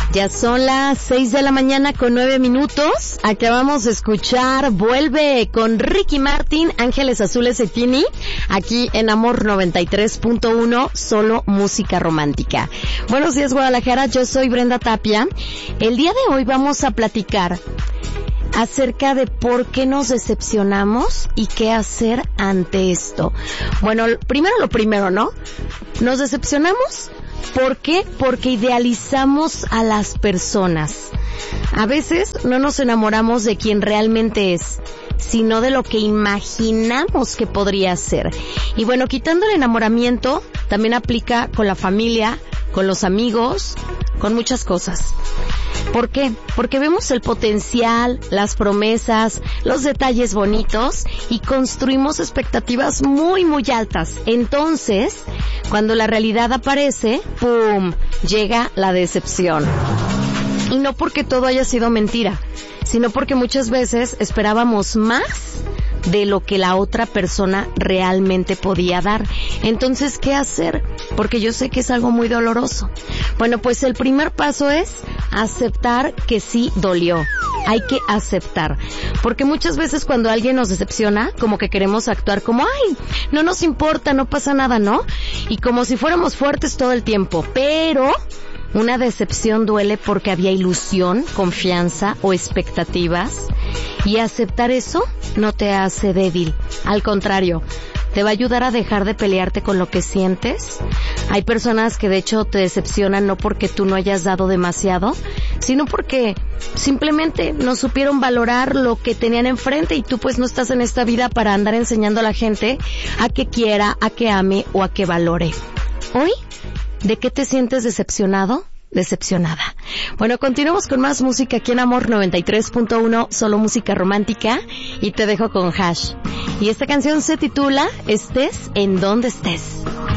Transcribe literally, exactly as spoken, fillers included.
Ya son las seis de la mañana con nueve minutos. Acabamos de escuchar Vuelve con Ricky Martin, Ángeles Azules y Tini, aquí en Amor noventa y tres punto uno, solo música romántica. Buenos días, Guadalajara, yo soy Brenda Tapia. El día de hoy vamos a platicar acerca de por qué nos decepcionamos y qué hacer ante esto. Bueno, primero lo primero, ¿no? Nos decepcionamos. ¿Por qué? Porque idealizamos a las personas. A veces no nos enamoramos de quien realmente es, sino de lo que imaginamos que podría ser. Y bueno, quitando el enamoramiento, también aplica con la familia, con los amigos, con muchas cosas. ¿Por qué? Porque vemos el potencial, las promesas, los detalles bonitos y construimos expectativas muy, muy altas. Entonces, cuando la realidad aparece, ¡pum!, llega la decepción. Y no porque todo haya sido mentira, sino porque muchas veces esperábamos más de lo que la otra persona realmente podía dar. Entonces, ¿qué hacer? Porque yo sé que es algo muy doloroso. Bueno, pues el primer paso es aceptar que sí dolió. Hay que aceptar. Porque muchas veces cuando alguien nos decepciona, como que queremos actuar como, ay, no nos importa, no pasa nada, ¿no? Y como si fuéramos fuertes todo el tiempo. Pero una decepción duele porque había ilusión, confianza o expectativas. Y aceptar eso no te hace débil. Al contrario, te va a ayudar a dejar de pelearte con lo que sientes. Hay personas que de hecho te decepcionan no porque tú no hayas dado demasiado, sino porque simplemente no supieron valorar lo que tenían enfrente y tú pues no estás en esta vida para andar enseñando a la gente a que quiera, a que ame o a que valore. Hoy, ¿de qué te sientes decepcionado? Decepcionada. Bueno, continuamos con más música aquí en Amor noventa y tres punto uno, solo música romántica, y te dejo con Hash. Y esta canción se titula Estés en donde estés.